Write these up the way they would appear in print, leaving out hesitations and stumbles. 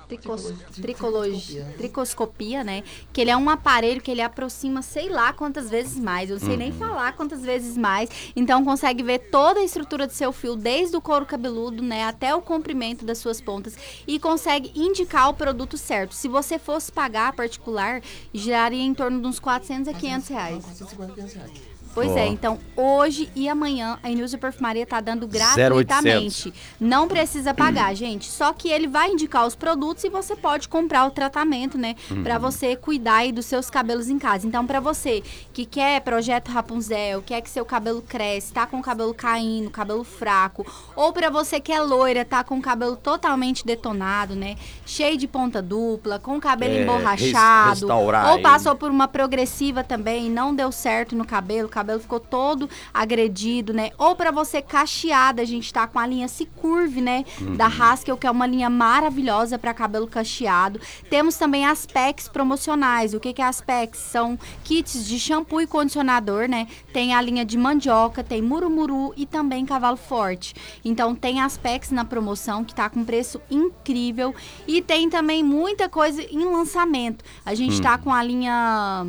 tricoscopia, né? Que ele é um aparelho que ele aproxima sei lá quantas vezes mais. Eu não sei nem falar quantas vezes mais. Então, consegue ver toda a estrutura do seu fio, desde o couro cabeludo, né? Até o comprimento das suas pontas. E consegue indicar o produto certo. Se você fosse pagar particular, giraria em torno de uns 400 a 500 reais. 450, 500 reais. Pois é, então hoje e amanhã a Inútil Perfumaria tá dando 0800. gratuitamente. Não precisa pagar, gente. Só que ele vai indicar os produtos e você pode comprar o tratamento, né? Pra você cuidar aí dos seus cabelos em casa. Então, pra você que quer projeto Rapunzel, quer que seu cabelo cresce, tá com o cabelo caindo, cabelo fraco, ou pra você que é loira, tá com o cabelo totalmente detonado, né? Cheio de ponta dupla, com o cabelo emborrachado, restaurar ou passou por uma progressiva também, não deu certo no cabelo, o cabelo ficou todo agredido, né? Ou pra você cacheada, a gente tá com a linha C-Curve, né? Da Haskell, que é uma linha maravilhosa pra cabelo cacheado. Temos também as packs promocionais. O que é as packs? São kits de shampoo e condicionador, né? Tem a linha de mandioca, tem murumuru e também cavalo forte. Então tem as packs na promoção, que tá com preço incrível. E tem também muita coisa em lançamento. A gente tá com a linha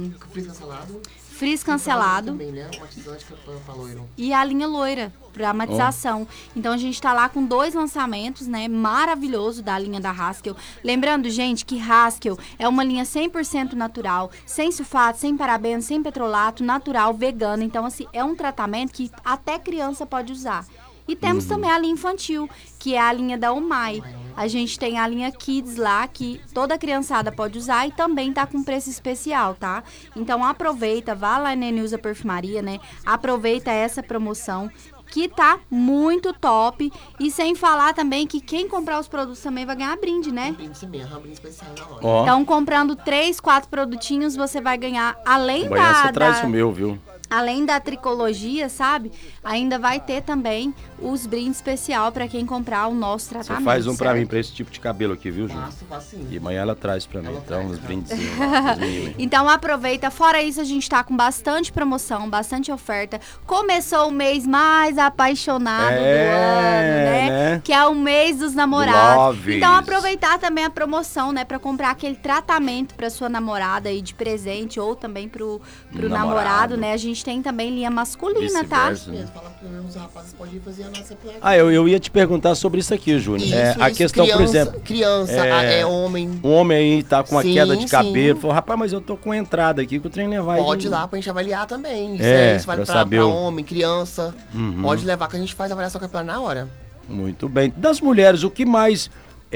frizz cancelado. Também, né? Matizante pra loiro. E a linha loira para matização. Então a gente tá lá com 2 lançamentos, né, maravilhoso da linha da Haskell. Lembrando, gente, que Haskell é uma linha 100% natural, sem sulfato, sem parabeno, sem petrolato, natural, vegano. Então assim, é um tratamento que até criança pode usar. E temos também a linha infantil, que é a linha da Omai. A gente tem a linha Kids lá, que toda criançada pode usar e também tá com preço especial, tá? Então aproveita, vá lá na Inútil Perfumaria, né? Aproveita essa promoção, que tá muito top. E sem falar também que quem comprar os produtos também vai ganhar brinde, né? Brinde também, brinde especial na loja. Então, comprando 3, 4 produtinhos, você vai ganhar, além Amanhã você traz o meu, viu? Além da tricologia, sabe? Ainda vai ter também os brindes especial para quem comprar o nosso tratamento. Você faz um pra mim, pra esse tipo de cabelo aqui, viu, Júnior? Faço sim. E amanhã ela traz pra mim, então, uns brindes. Então aproveita. Fora isso, a gente tá com bastante promoção, bastante oferta. Começou o mês mais apaixonado do ano, né? Que é o mês dos namorados. Então aproveitar também a promoção, né? Pra comprar aquele tratamento pra sua namorada aí de presente, ou também pro namorado, né? A gente tem também linha masculina, tá? Fala que os rapazes podem fazer a nossa placa. Eu ia te perguntar sobre isso aqui, Júnior. A questão, criança, por exemplo... Criança, homem. Um homem aí tá com uma queda de cabelo. Falou, rapaz, mas eu tô com entrada aqui que o trem vai... Pode ir lá pra gente avaliar também. Isso vale pra homem, criança. Pode levar que a gente faz a avaliação capilar na hora. Muito bem. Das mulheres, o que mais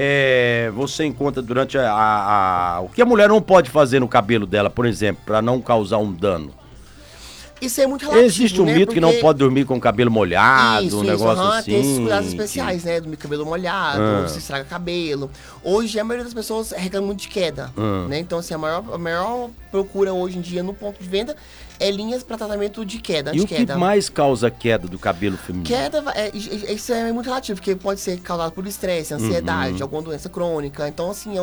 você encontra durante o que a mulher não pode fazer no cabelo dela, por exemplo, pra não causar um dano? Isso é muito relativo, existe um mito que não pode dormir com o cabelo molhado, um negócio assim. Tem esses cuidados especiais, né? Dormir com o cabelo molhado, se estraga cabelo. Hoje, a maioria das pessoas reclama muito de queda, né? Então, assim, a maior procura hoje em dia no ponto de venda é linhas para tratamento de queda. E o que mais causa queda do cabelo feminino? Queda, isso é muito relativo, porque pode ser causado por estresse, ansiedade, alguma doença crônica. Então, assim,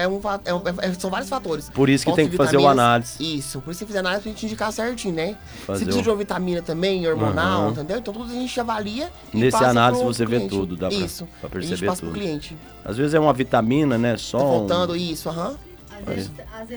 são vários fatores. Por isso que tem que fazer o análise. Isso, por isso que você fizer análise pra gente indicar certinho, né? Se precisa de uma vitamina também, hormonal, entendeu? Então, tudo a gente avalia e nesse passa análise pro você cliente. vê tudo, dá pra perceber a gente passa tudo. pro cliente. Às vezes é uma vitamina, né? Só tá faltando isso, Às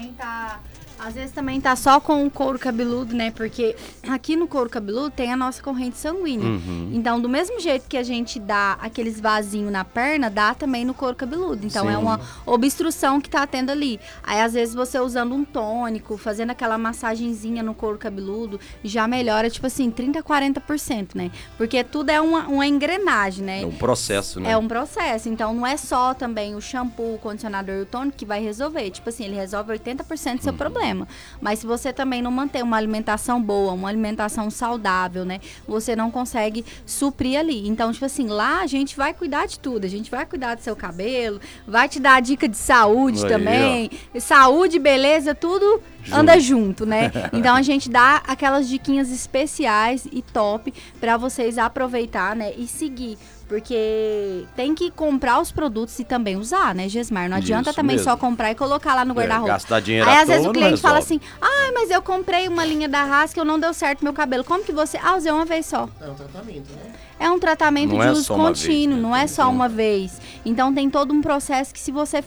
vezes também tá só com o couro cabeludo, né? Porque aqui no couro cabeludo tem a nossa corrente sanguínea. Então, do mesmo jeito que a gente dá aqueles vasinhos na perna, dá também no couro cabeludo. Então, é uma obstrução que tá tendo ali. Aí, às vezes, você usando um tônico, fazendo aquela massagenzinha no couro cabeludo, já melhora, tipo assim, 30%, 40%, né? Porque tudo é uma engrenagem, né? É um processo, né? É um processo. Então, não é só também o shampoo, o condicionador e o tônico que vai resolver. Tipo assim, ele resolve 80% do seu problema. Mas se você também não manter uma alimentação boa, uma alimentação saudável, né? Você não consegue suprir ali. Então, tipo assim, lá a gente vai cuidar de tudo. A gente vai cuidar do seu cabelo, vai te dar dica de saúde também. Saúde, beleza, tudo anda junto, né? Então, a gente dá aquelas diquinhas especiais e top pra vocês aproveitar, né? E seguir. Porque tem que comprar os produtos e também usar, né, Gesmar? Não adianta também só comprar e colocar lá no guarda-roupa. Gastar dinheiro Aí, à às vezes, toa o cliente não fala resolve. assim, mas eu comprei uma linha da Haskell, não deu certo meu cabelo. Como que você... usei uma vez só. É um tratamento, né? É um tratamento Não de é uso só uma contínuo, vez, né? não é só uma vez. Então, tem todo um processo que se você